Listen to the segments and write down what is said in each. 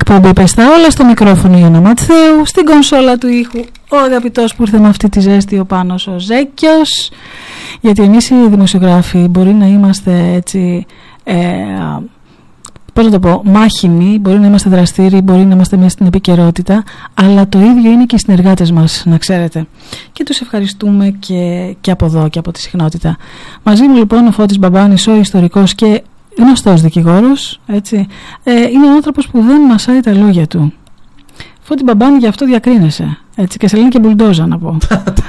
εκπομπή «Πες τα όλα», στο μικρόφωνο η Άννα Ματθαίου, στην κονσόλα του ήχου ο αγαπητός που ήρθε με αυτή τη ζέστη, ο Πάνος ο Ζέκιος. Γιατί εμείς οι δημοσιογράφοι μπορεί να είμαστε έτσι, πώς να το πω, μάχημοι, μπορεί να είμαστε δραστήριοι, μπορεί να είμαστε μέσα στην επικαιρότητα, αλλά το ίδιο είναι και οι συνεργάτες μας, να ξέρετε. Και τους ευχαριστούμε και από εδώ και από τη συχνότητα. Μαζί μου λοιπόν ο Φώτης Μπαμπάνης, ο ιστορικός και γνωστός δικηγόρος, έτσι. Είναι ο άνθρωπος που δεν μασάει τα λόγια του. Φώτη Μπαμπάνη, γι' αυτό διακρίνεσαι. Έτσι, και σε λένε και μπουλντόζα, να πω.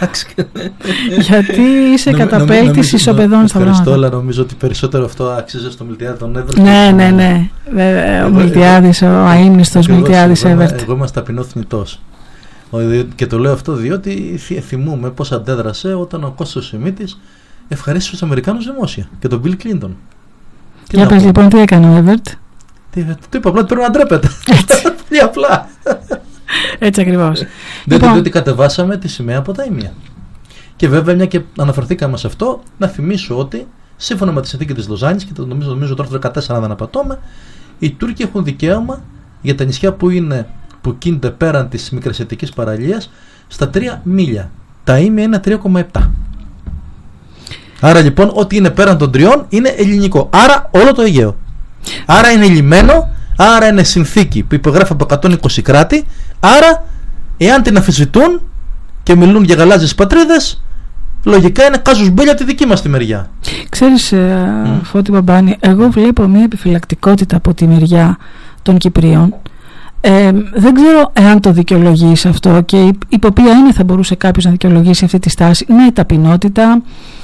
Γιατί είσαι καταπέλτης ισοπεδών στα πράγματα. Ευχαριστώ, αλλά νομίζω ότι περισσότερο αυτό άξιζε στο Μιλτιάδη τον Εύερτ. Ναι. Ο Μιλτιάδης, ο αείμνηστος Μιλτιάδης Εύερτ. Εγώ είμαι ταπεινό θνητός. Και το λέω αυτό διότι θυμούμαι πώς αντέδρασε όταν ο Κώστας Σιμίτης ευχαρίστησε τους Αμερικάνους δημόσια και τον Μπιλ Κλίντον. Για πες λοιπόν, τι έκανε ο Εύερτ? Του είπα απλά ότι πρέπει να ντρέπεται. Πολύ απλά. Έτσι ακριβώς. Διότι κατεβάσαμε τη σημαία από τα ήμια. Και βέβαια, μια και αναφερθήκαμε σε αυτό, να θυμίσω ότι σύμφωνα με τη συνθήκη της Λοζάνης, και το νομίζω το άρθρο 14, αν δεν απατώμε, οι Τούρκοι έχουν δικαίωμα για τα νησιά που κινούνται πέραν της Μικρασιατικής παραλίας στα 3 μίλια. Τα ήμια είναι 3,7. Άρα λοιπόν, ό,τι είναι πέραν των 3 είναι ελληνικό. Άρα όλο το Αιγαίο. Άρα είναι λιμένο, άρα είναι συνθήκη που υπογράφει από 120 κράτη. Άρα, εάν την αμφισβητούν και μιλούν για γαλάζιες πατρίδες, λογικά είναι κάζους μπέλια από τη δική μας τη μεριά. Ξέρεις, Φώτη Μπαμπάνη, εγώ βλέπω μια επιφυλακτικότητα από τη μεριά των Κυπρίων. Δεν ξέρω εάν το δικαιολογείς αυτό και υπό ποια είναι θα μπορούσε κάποιος να δικαιολογήσει αυτή τη στάση. Ναι, ταπεινότητα.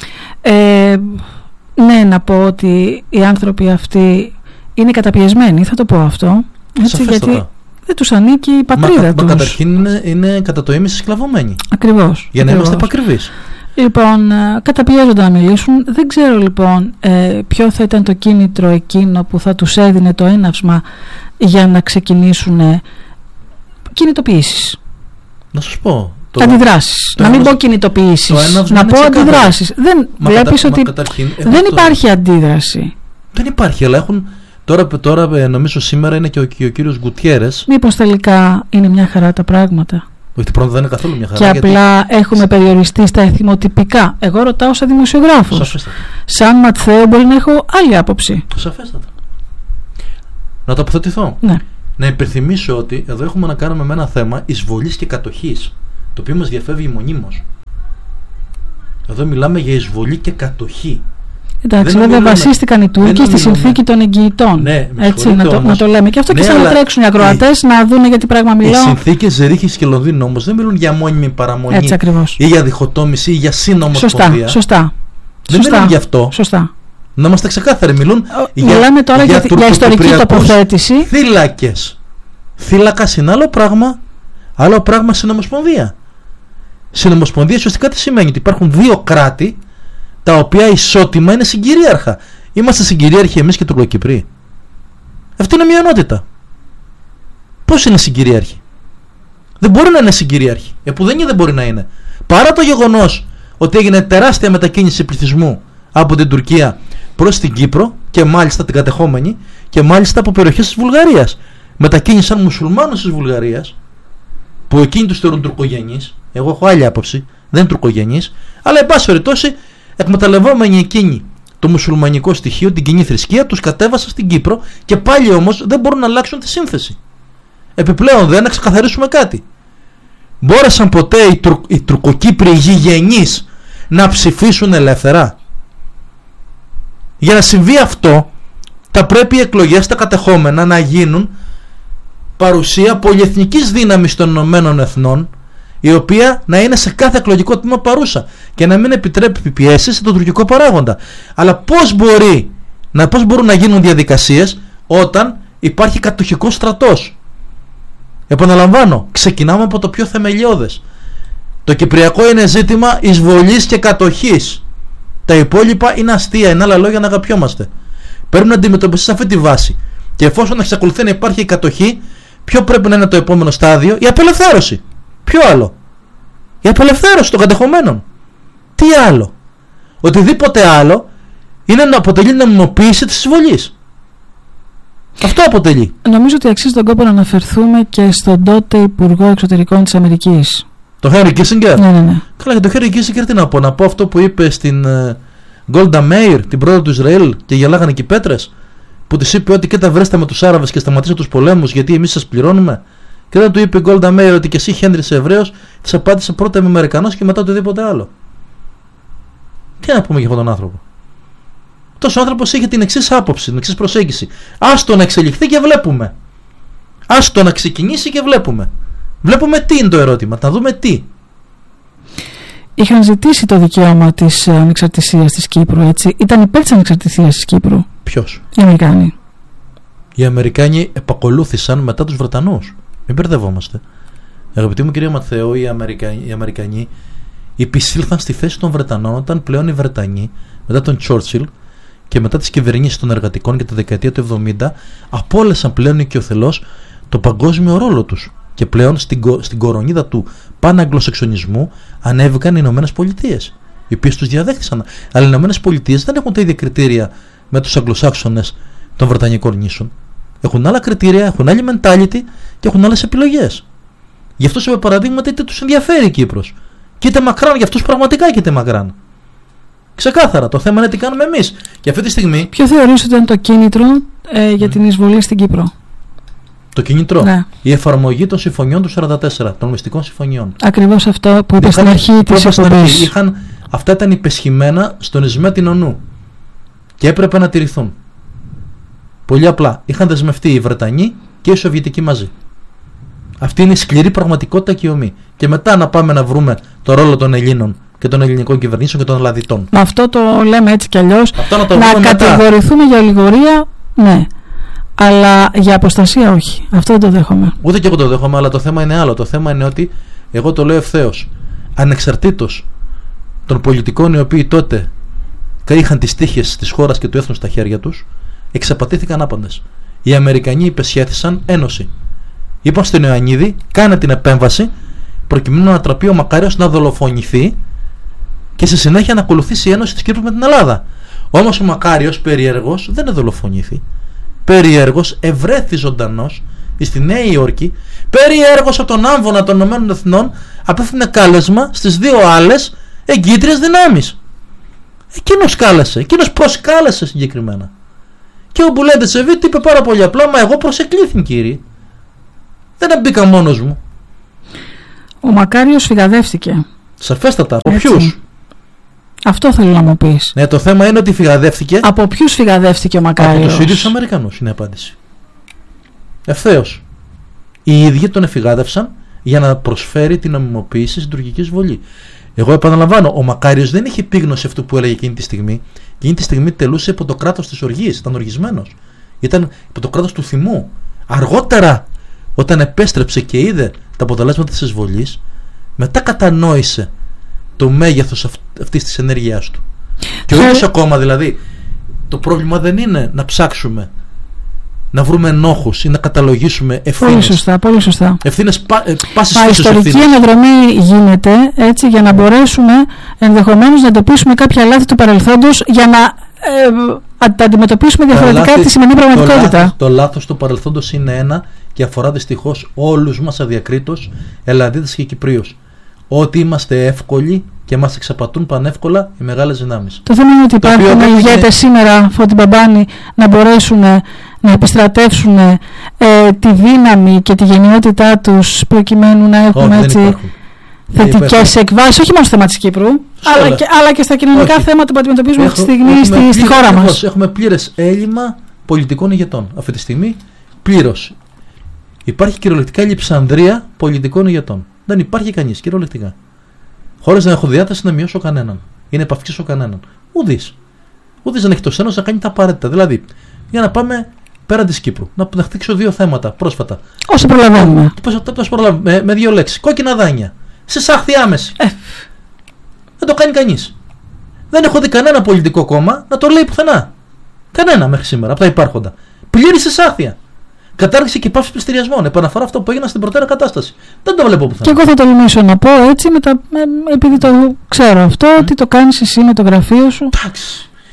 Ναι, να πω ότι οι άνθρωποι αυτοί είναι καταπιεσμένοι, θα το πω αυτό. Έτσι, γιατί δεν τους ανήκει η πατρίδα τους. Μα καταρχήν είναι κατά το ίμιση σκλαβωμένοι. Ακριβώς. Για να είμαστε επακριβείς. Λοιπόν, καταπιέζονται να μιλήσουν. Δεν ξέρω λοιπόν ποιο θα ήταν το κίνητρο εκείνο που θα τους έδινε το έναυσμα για να ξεκινήσουν κινητοποιήσεις. Να σας πω. Αντιδράσεις. Να μην πω κινητοποιήσεις. Να πω αντιδράσεις. Δεν βλέπεις ότι δεν υπάρχει αντίδραση. Δεν υπάρχει, αλλά έχουν. Τώρα νομίζω σήμερα είναι και ο κύριος Γκουτιέρες. Μήπως τελικά είναι μια χαρά τα πράγματα? Όχι, πρώτα δεν είναι καθόλου μια χαρά. Και απλά έχουμε περιοριστεί στα εθιμοτυπικά. Εγώ ρωτάω σαν δημοσιογράφος. Σαφέστατα. Σαν Ματθαίο μπορεί να έχω άλλη άποψη. Σαφέστατα. Να τοποθετηθώ. Ναι. Να υπενθυμίσω ότι εδώ έχουμε να κάνουμε με ένα θέμα εισβολής και κατοχής, το οποίο μας διαφεύγει μονίμως. Εδώ μιλάμε για εισβολή και κατοχή. Εντάξει, βέβαια βασίστηκαν οι Τούρκοι στη συνθήκη των εγγυητών. Ναι, έτσι, να το λέμε. Και αυτό και σαν να τρέξουν οι ακροατές να δουν για τι πράγμα μιλάω. Οι συνθήκες Ζερίχης και Λονδίνου όμως δεν μιλούν για μόνιμη παραμονή ή για διχοτόμηση ή για συνομοσπονδία. Σωστά. Δεν μιλούν γι' αυτό. Σωστά. Να είμαστε ξεκάθαροι. Μιλάμε τώρα για ιστορική τοποθέτηση. Θύλακες. Θύλακας είναι άλλο πράγμα συνομοσπονδία. Συνομοσπονδία ουσιαστικά τι σημαίνει? Ότι υπάρχουν δύο κράτη τα οποία ισότιμα είναι συγκυρίαρχα. Είμαστε συγκυρίαρχοι εμείς και οι Τουρκοκυπροί? Αυτή είναι μειονότητα. Πώς είναι συγκυρίαρχοι? Δεν μπορεί να είναι συγκυρίαρχοι. Επουδενή δεν μπορεί να είναι. Παρά το γεγονός ότι έγινε τεράστια μετακίνηση πληθυσμού από την Τουρκία προς την Κύπρο και μάλιστα την κατεχόμενη και μάλιστα από περιοχές της Βουλγαρίας. Μετακίνησαν μουσουλμάνους της Βουλγαρίας που εκείνοι τους θεωρούν τουρκογενείς. Εγώ έχω άλλη άποψη. Δεν είναι τουρκογενείς. Αλλά εν πάση περιπτώσει, εκμεταλλευόμενοι εκείνοι το μουσουλμανικό στοιχείο, την κοινή θρησκεία, τους κατέβασαν στην Κύπρο και πάλι όμως δεν μπορούν να αλλάξουν τη σύνθεση. Επιπλέον, δεν να ξεκαθαρίσουμε κάτι. Μπόρεσαν ποτέ οι Τουρκοκύπροι γηγενείς να ψηφίσουν ελεύθερα? Για να συμβεί αυτό, θα πρέπει οι εκλογές στα κατεχόμενα να γίνουν παρουσία πολυεθνικής δύναμης των Ηνωμένων Εθνών, η οποία να είναι σε κάθε εκλογικό τμήμα παρούσα και να μην επιτρέπει πιέσεις στον τουρκικό παράγοντα. Αλλά πώς μπορούν να γίνουν διαδικασίες όταν υπάρχει κατοχικός στρατός? Επαναλαμβάνω, ξεκινάμε από το πιο θεμελιώδες. Το κυπριακό είναι ζήτημα εισβολής και κατοχής. Τα υπόλοιπα είναι αστεία, είναι άλλα λόγια να αγαπιόμαστε. Πρέπει να αντιμετωπιστεί σε αυτή τη βάση. Και εφόσον εξακολουθεί να υπάρχει η κατοχή, ποιο πρέπει να είναι το επόμενο στάδιο? Η απελευθέρωση. Ποιο άλλο? Η απελευθέρωση των κατεχομένων. Τι άλλο? Οτιδήποτε άλλο είναι να αποτελεί νομιμοποίηση της εισβολής. Αυτό αποτελεί. Νομίζω ότι αξίζει τον κόπο να αναφερθούμε και στον τότε Υπουργό Εξωτερικών της Αμερικής. Το Χένρι Κίσινγκερ. Ναι. Καλά, για το Χένρι Κίσινγκερ τι να πω. Να πω αυτό που είπε στην Γκόλντα Μέιρ, την πρόεδρο του Ισραήλ, και γελάγανε και οι πέτρες. Που της είπε ότι και τα βρέστε με τους Άραβες και σταματήστε τους πολέμους, γιατί εμείς σας πληρώνουμε. Και δεν του είπε η Γκόλντα Μέιρ ότι και εσύ, Χένρι, είσαι Εβραίος, της απάντησε πρώτα είμαι Αμερικανός και μετά οτιδήποτε άλλο. Τι να πούμε για αυτόν τον άνθρωπο. Αυτός ο άνθρωπος είχε την εξής άποψη, την εξής προσέγγιση. Άστο να εξελιχθεί και βλέπουμε. Άστο να ξεκινήσει και βλέπουμε. Βλέπουμε τι είναι το ερώτημα, να δούμε τι. Είχαν ζητήσει το δικαίωμα της ανεξαρτησίας της Κύπρου, έτσι. Ήταν υπέρ της ανεξαρτησίας της Κύπρου. Ποιος? Οι Αμερικάνοι. Οι Αμερικάνοι επακολούθησαν μετά τους Βρετανούς. Μην μπερδευόμαστε. Αγαπητοί μου κυρία Ματθέο, οι Αμερικανοί υπησύλθαν στη θέση των Βρετανών όταν πλέον οι Βρετανοί, μετά τον Τσόρτσιλ και μετά τις κυβερνήσεις των εργατικών και τη δεκαετία του 70, απόλυσαν πλέον οικειοθελώς το παγκόσμιο ρόλο τους. Και πλέον στην κορονίδα του παναγγλοσαξονισμού ανέβηκαν οι Ηνωμένες Πολιτείες, οι οποίες τους διαδέχθησαν. Αλλά οι Ηνωμένες Πολιτείες δεν έχουν τα ίδια κριτήρια με τους Αγγλοσάξονες των Βρετανικών νήσων. Έχουν άλλα κριτήρια, έχουν άλλη mentality και έχουν άλλες επιλογές. Γι' αυτό σε παραδείγματα είτε τους ενδιαφέρει η Κύπρος. Κοίτα μακράν, για αυτούς πραγματικά κοίτα μακράν. Ξεκάθαρα, το θέμα είναι τι κάνουμε εμείς. Και αυτή τη στιγμή. Ποιο θεωρείς ότι ήταν το κίνητρο για την εισβολή στην Κύπρο? Το κίνητρο. Ναι. Η εφαρμογή των συμφωνιών του 1944, των μυστικών συμφωνιών. Ακριβώς αυτό που είπε στην αρχή της εκπομπής. Αυτά ήταν υπεσχημένα στον Ισμέτινο νου και έπρεπε να τηρηθούν. Πολύ απλά. Είχαν δεσμευτεί οι Βρετανοί και οι Σοβιετικοί μαζί. Αυτή είναι η σκληρή πραγματικότητα και η ομή. Και μετά να πάμε να βρούμε το ρόλο των Ελλήνων και των ελληνικών κυβερνήσεων και των Ελλαδιτών. Με αυτό το λέμε έτσι κι αλλιώς. Να κατηγορηθούμε για ολιγορία, ναι. Αλλά για αποστασία όχι. Αυτό δεν το δέχομαι. Ούτε και εγώ το δέχομαι, αλλά το θέμα είναι άλλο. Το θέμα είναι ότι εγώ το λέω ευθέως. Ανεξαρτήτως των πολιτικών οι οποίοι τότε είχαν τις τύχες της χώρας και του έθνους στα χέρια τους, εξαπατήθηκαν άπαντες. Οι Αμερικανοί υπεσχέθησαν ένωση. Είπαν στον Ιωαννίδη, κάνε την επέμβαση προκειμένου να τραπεί ο Μακάριος να δολοφονηθεί και στη συνέχεια να ακολουθήσει η ένωση της Κύπρου με την Ελλάδα. Όμως ο Μακάριος περιέργως δεν δολοφονήθη. Περιέργως ευρέθη ζωντανός στη Νέα Υόρκη. Περιέργως από τον άμβονα των ΗΕ απέφθινε κάλεσμα στις δύο άλλες εγκύτριες δυνάμεις. Εκείνος κάλεσε, εκείνος προσκάλεσε συγκεκριμένα. Και ο Μπουλέντε Σεβίτ είπε πάρα πολύ απλά, μα εγώ προσεκλήθην κύριε. Δεν μπήκα μόνος μου. Ο Μακάριος φυγαδεύτηκε. Σαφέστατα. Από ποιους? Αυτό θέλω να μου πεις. Ναι, το θέμα είναι ότι φυγαδεύτηκε. Από ποιους φυγαδεύτηκε ο Μακάριος? Από τους ίδιους τους Αμερικανούς είναι η απάντηση. Ευθέως. Οι ίδιοι τον εφυγάδευσαν για να προσφέρει την νομιμοποίηση στην τουρκική εισβολή. Εγώ επαναλαμβάνω, ο Μακάριος δεν είχε επίγνωση αυτού που έλεγε εκείνη τη στιγμή. Εκείνη τη στιγμή τελούσε υπό το κράτος της οργής. Ήταν οργισμένος. Ήταν υπό το κράτος του θυμού. Αργότερα, όταν επέστρεψε και είδε τα αποτελέσματα της εισβολής, μετά κατανόησε το μέγεθος αυτής της ενέργειάς του. Και ο ίδιος ακόμα, δηλαδή, το πρόβλημα δεν είναι να ψάξουμε να βρούμε ενόχους ή να καταλογίσουμε ευθύνες. Πολύ σωστά, πολύ σωστά. Ευθύνες πάσης φύσης ευθύνες. Η ιστορική αναδρομή γίνεται έτσι για να μπορέσουμε ενδεχομένως να εντοπίσουμε κάποια λάθη του παρελθόντος για να τα αντιμετωπίσουμε διαφορετικά τη σημερινή πραγματικότητα. Το λάθος του παρελθόντος είναι ένα και αφορά δυστυχώς όλους μας αδιακρίτως, Ελλαδίτες και Κυπρίους. Ότι είμαστε εύκολοι και μας εξαπατούν πανεύκολα οι μεγάλες δυνάμεις. Το θέμα είναι ότι υπάρχουν ηγέτες σήμερα, Φώτη Μπαμπάνη, να μπορέσουν να επιστρατεύσουν τη δύναμη και τη γενναιότητά τους προκειμένου να έχουμε έτσι θετικές εκβάσεις, όχι μόνο στο θέμα της Κύπρου, αλλά και στα κοινωνικά θέματα που αντιμετωπίζουμε αυτή τη στιγμή στη χώρα μας. Έχουμε πλήρες έλλειμμα πολιτικών ηγετών. Αυτή τη στιγμή πλήρως. Υπάρχει κυριολεκτικά λειψανδρία πολιτικών ηγετών. Δεν υπάρχει κανείς, κυριολεκτικά. Χωρίς να έχω διάθεση να μειώσω κανέναν ή να επαυξήσω κανέναν. Ουδής δεν έχει το σένος να κάνει τα απαραίτητα. Δηλαδή, για να πάμε πέραν της Κύπρου, να θίξω δύο θέματα πρόσφατα. Όσο προλαβαίνουμε. Με δύο λέξεις. Κόκκινα δάνεια. Συσάχθη άμεση. Δεν το κάνει κανείς. Δεν έχω δει κανένα πολιτικό κόμμα να το λέει πουθενά. Κανένα μέχρι σήμερα από τα υπάρχοντα. Πλήρη συσάχθεια. Κατάργηση και πάυση πληστηριασμών. Επαναφορά αυτό που έγινα στην προτέρα κατάσταση. Δεν το βλέπω πουθενά. Και εγώ θα τολμήσω να πω έτσι, επειδή το ξέρω αυτό, ότι το κάνεις εσύ με το γραφείο σου. Εντάξει.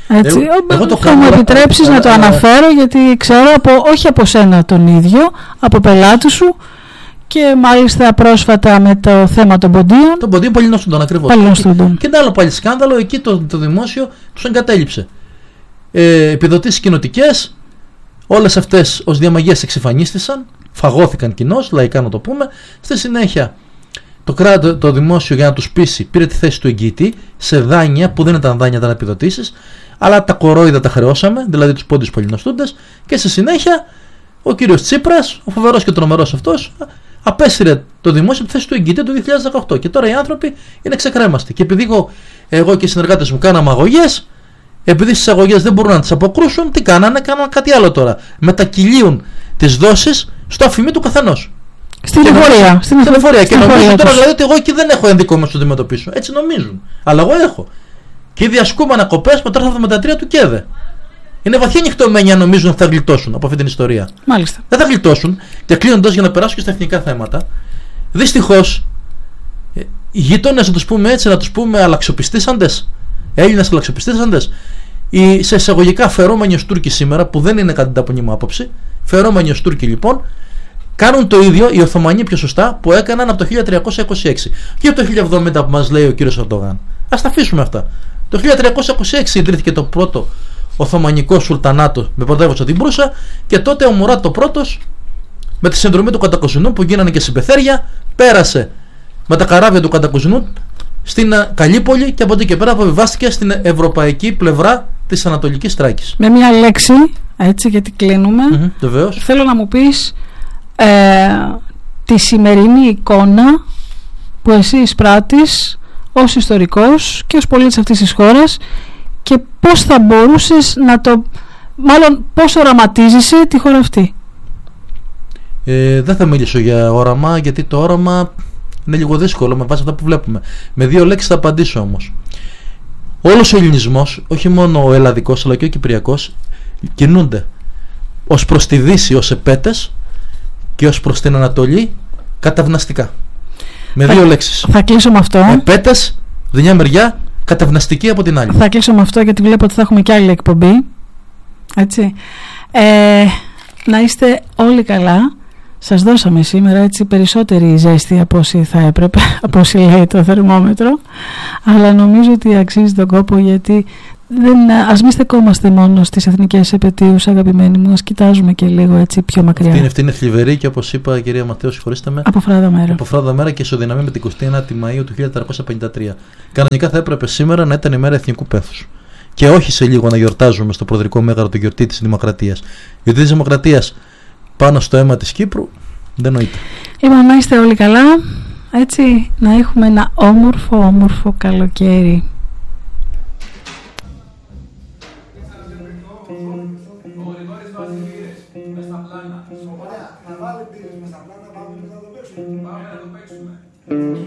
Έτσι, θα μου επιτρέψεις να το αναφέρω, γιατί ξέρω όχι από σένα τον ίδιο, από πελάτη σου, και μάλιστα πρόσφατα με το θέμα των ποντίων. Των ποντίων Παλαινοστούντων, ακριβώς. Και ένα άλλο πάλι σκάνδαλο, εκεί το δημόσιο τους εγκατέλειψε. Επιδοτήσεις κοινοτικές, όλες αυτές ως διαμαγείας εξυφανίστησαν, φαγώθηκαν κοινώς, λαϊκά να το πούμε. Στη συνέχεια το δημόσιο, για να τους πείσει, πήρε τη θέση του εγγυητή σε δάνεια που δεν ήταν δάνεια, ήταν επιδοτήσεις, αλλά τα κορόιδα τα χρεώσαμε, δηλαδή τους πόντιους παλαινοστούντες, και στη συνέχεια ο κύριος Τσίπρας, ο φοβερός και τρομερός αυτός, απέσυρε το δημόσιο από τη θέση του εγγυητή το 2018. Και τώρα οι άνθρωποι είναι ξεκρέμαστοι. Και επειδή εγώ και οι συνεργάτες μου κάναμε αγωγές, επειδή στις αγωγές δεν μπορούν να τις αποκρούσουν, τι κάνανε κάτι άλλο τώρα. Μετακυλίουν τις δόσεις στο αφημί του καθενός. Στην εφορία. Και νομίζουν τώρα δηλαδή ότι εγώ εκεί δεν έχω ενδικό να του αντιμετωπίσω. Έτσι νομίζουν. Αλλά εγώ έχω. Και ήδη ασκούμε ανακοπές με το άρθρο 73 του ΚΕΔΕ. Είναι βαθιά νυχτωμένοι αν νομίζουν ότι θα γλιτώσουν από αυτή την ιστορία. Μάλιστα. Δεν θα γλιτώσουν. Και κλείνοντας, για να περάσω και στα εθνικά θέματα, δυστυχώς οι γείτονες, να τους πούμε έτσι, να τους πούμε αλλαξοπιστήσαντες, Έλληνες αλλαξοπιστήσαντες, οι σε εισαγωγικά φερόμενοι ως Τούρκοι σήμερα, που δεν είναι κατά την ταπεινή μου άποψη, φερόμενοι ως Τούρκοι λοιπόν, κάνουν το ίδιο οι Οθωμανοί πιο σωστά που έκαναν από το 1326 και από το 1070 που μας λέει ο κύριος Ερντογάν. Ας τα αφήσουμε αυτά. Το 1326 ιδρύθηκε το πρώτο Οθωμανικό Σουλτανάτο με πρωτεύουσα την Μπρούσα, και τότε ο Μουράτ ο πρώτος, με τη συνδρομή του Καντακοζινού που γίνανε και συμπεθέρια, πέρασε με τα καράβια του Καντακοζινού στην Καλύπολη και από εκεί και πέρα αποβιβάστηκε στην ευρωπαϊκή πλευρά της Ανατολικής Θράκης. Με μια λέξη, έτσι, γιατί κλείνουμε, θέλω να μου πεις τη σημερινή εικόνα που εσύ εισπράττεις ως ιστορικός και ως πολίτης αυτής της χώρας, και πώς θα μπορούσες μάλλον πώς οραματίζεσαι τη χώρα αυτή. Δεν θα μιλήσω για όραμα, γιατί το όραμα είναι λίγο δύσκολο με βάση αυτά που βλέπουμε. Με δύο λέξεις θα απαντήσω όμως. Όλος ο ελληνισμός, όχι μόνο ο ελλαδικός αλλά και ο κυπριακός, κινούνται ως προς τη Δύση ως επέτες και ως προς την Ανατολή καταυναστικά. Με δύο λέξεις. Θα κλείσω με αυτό. Επέτες, από μια μεριά, καταυναστική από την άλλη. Θα κλείσω με αυτό, γιατί βλέπω ότι θα έχουμε και άλλη εκπομπή. Έτσι. Να είστε όλοι καλά. Σας δώσαμε σήμερα έτσι περισσότερη ζέστη από όσοι θα έπρεπε, από όσοι λέει το θερμόμετρο, αλλά νομίζω ότι αξίζει τον κόπο, γιατί ας μην στεκόμαστε μόνο στις εθνικές επετείους, αγαπημένοι μου, ας κοιτάζουμε και λίγο έτσι πιο μακριά. Αυτή είναι θλιβερή και, όπως είπα, κυρία Ματέο, συγχωρήστε με, από φράδα μέρα και ισοδυναμεί με την 29η Μαΐου του 1453. Κανονικά θα έπρεπε σήμερα να ήταν η μέρα εθνικού πέθους. Και όχι σε λίγο να γιορτάζουμε στο Προεδρικό Μέγαρο τη γιορτή της Δημοκρατίας. Η γιορτή της Δημοκρατίας πάνω στο αίμα της Κύπρου δεν νοείται. Λοιπόν, να είστε όλοι καλά. Έτσι, να έχουμε ένα όμορφο καλοκαίρι.